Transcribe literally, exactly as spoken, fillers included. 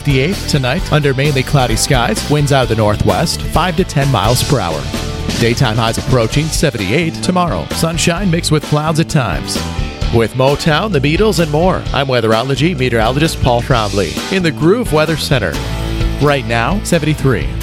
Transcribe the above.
fifty-eight tonight under mainly cloudy skies. Winds out of the northwest, five to ten miles per hour. Daytime highs approaching seventy-eight tomorrow. Sunshine mixed with clouds at times. With Motown, the Beatles, and more, I'm weatherology meteorologist Paul Trombley in the Groove Weather Center. Right now, seventy-three.